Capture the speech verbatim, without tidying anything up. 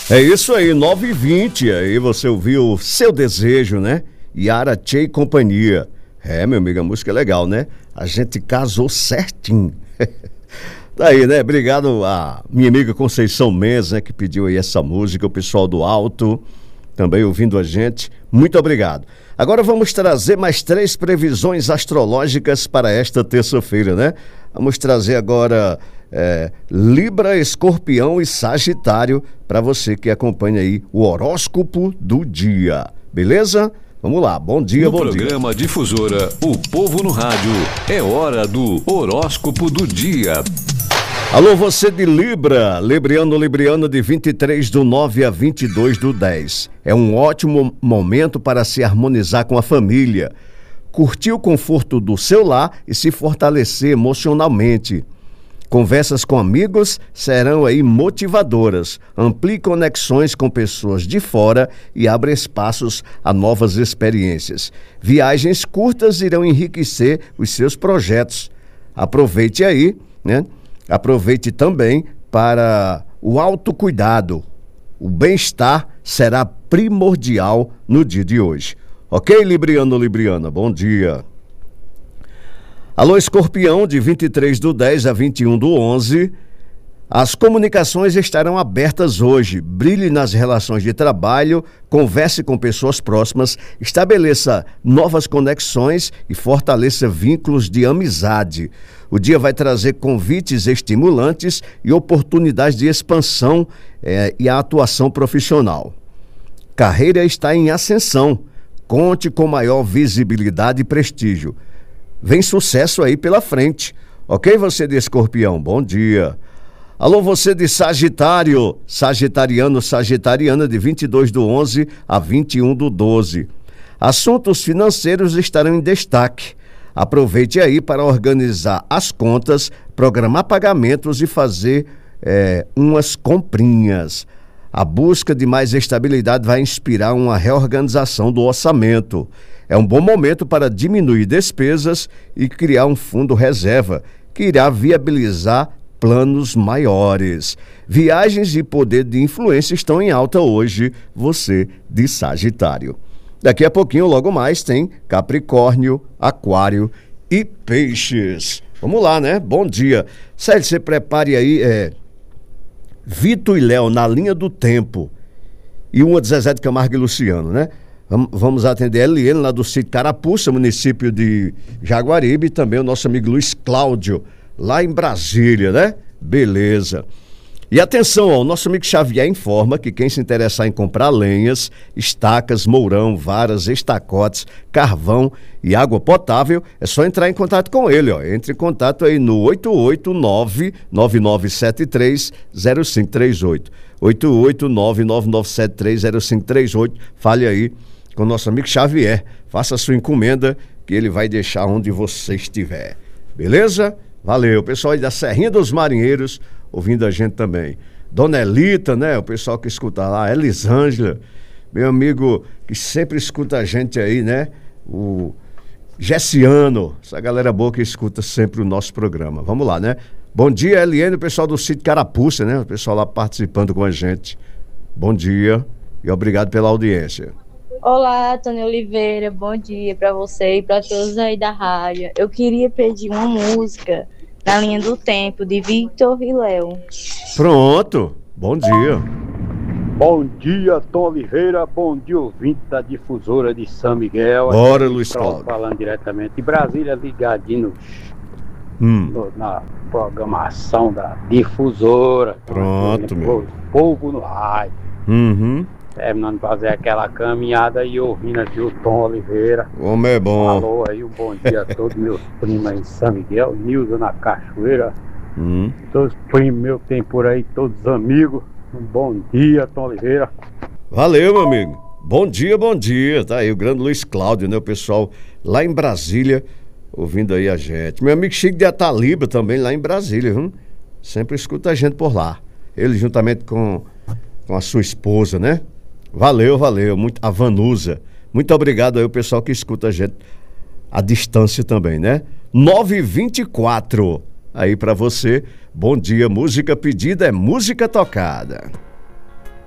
É isso aí, nove e vinte, aí você ouviu Seu Desejo, né? Yara Tchê e companhia. É, meu amigo, a música é legal, né? A gente casou certinho. Tá aí, né? Obrigado a minha amiga Conceição Mendes, né? Que pediu aí essa música, o pessoal do Alto também ouvindo a gente. Muito obrigado. Agora vamos trazer mais três previsões astrológicas para esta terça-feira, né? Vamos trazer agora é, Libra, Escorpião e Sagitário para você que acompanha aí o horóscopo do dia. Beleza? Vamos lá, bom dia, no bom dia. No programa Difusora, o povo no rádio, é hora do horóscopo do dia. Alô, você de Libra, Libriano, Libriano de vinte e três do nove a vinte e dois do dez. É um ótimo momento para se harmonizar com a família, curtir o conforto do seu lar e se fortalecer emocionalmente. Conversas com amigos serão aí motivadoras. Amplie conexões com pessoas de fora e abra espaços a novas experiências. Viagens curtas irão enriquecer os seus projetos. Aproveite aí, né? Aproveite também para o autocuidado. O bem-estar será primordial no dia de hoje. Ok, Libriano, Libriana? Bom dia. Alô, Escorpião, de vinte e três do dez a vinte e um do onze. As comunicações estarão abertas hoje. Brilhe nas relações de trabalho, converse com pessoas próximas, estabeleça novas conexões e fortaleça vínculos de amizade. O dia vai trazer convites estimulantes e oportunidades de expansão eh, e a atuação profissional. Carreira está em ascensão. Conte com maior visibilidade e prestígio. Vem sucesso aí pela frente. Ok, você de Escorpião? Bom dia. Alô, você de Sagitário, Sagitariano, Sagitariana, de vinte e dois do onze a vinte e um do doze. Assuntos financeiros estarão em destaque. Aproveite aí para organizar as contas, programar pagamentos e fazer é, umas comprinhas. A busca de mais estabilidade vai inspirar uma reorganização do orçamento. É um bom momento para diminuir despesas e criar um fundo reserva, que irá viabilizar planos maiores. Viagens e poder de influência estão em alta hoje, você de Sagitário. Daqui a pouquinho, logo mais, tem Capricórnio, Aquário e Peixes. Vamos lá, né? Bom dia. Sérgio, você prepare aí, é, Vitor e Léo na linha do tempo e uma de Zezé de Camargo e Luciano, né? Vamos atender a Eliane lá do sítio Carapuça, município de Jaguaribe, e também o nosso amigo Luiz Cláudio, lá em Brasília, né? Beleza. E atenção, ó, o nosso amigo Xavier informa que quem se interessar em comprar lenhas, estacas, mourão, varas, estacotes, carvão e água potável, é só entrar em contato com ele, ó. Entre em contato aí no oito oito nove, nove nove sete três, zero cinco três oito. oito oito nove, nove nove sete três, zero cinco três oito. Fale aí com o nosso amigo Xavier. Faça a sua encomenda que ele vai deixar onde você estiver. Beleza? Valeu. Pessoal aí da Serrinha dos Marinheiros ouvindo a gente também. Dona Elita, né? O pessoal que escuta lá, Elisângela, meu amigo que sempre escuta a gente aí, né? O Gessiano, essa galera boa que escuta sempre o nosso programa. Vamos lá, né? Bom dia, Eliane, o pessoal do sítio Carapuça, né? O pessoal lá participando com a gente. Bom dia e obrigado pela audiência. Olá, Tony Oliveira, bom dia para você e para todos aí da rádio. Eu queria pedir uma música na linha do tempo, de Vitor e Léo. Pronto, bom dia. Bom dia, Tom Oliveira, bom dia, ouvinte da Difusora de São Miguel. Bora, aqui, Luiz Cláudio. Falando diretamente de Brasília, ligadinho hum. no, na programação da Difusora. Pronto, meu. Povo no raio. Uhum. Terminando de fazer aquela caminhada e ouvindo aqui o Tom Oliveira. O homem é bom. Alô aí, um bom dia a todos meus primos aí em São Miguel, Nilza na Cachoeira. Hum. Todos os primos meus que tem por aí, todos os amigos. Um bom dia, Tom Oliveira. Valeu, meu amigo. Bom dia, bom dia. Tá aí o grande Luiz Cláudio, né? O pessoal lá em Brasília ouvindo aí a gente. Meu amigo Chico de Ataliba também lá em Brasília, viu? Sempre escuta a gente por lá. Ele juntamente com, com a sua esposa, né? Valeu, valeu. Muito, a Vanusa. Muito obrigado aí o pessoal que escuta a gente à distância também, né? nove e vinte e quatro. Aí pra você, bom dia. Música pedida é música tocada.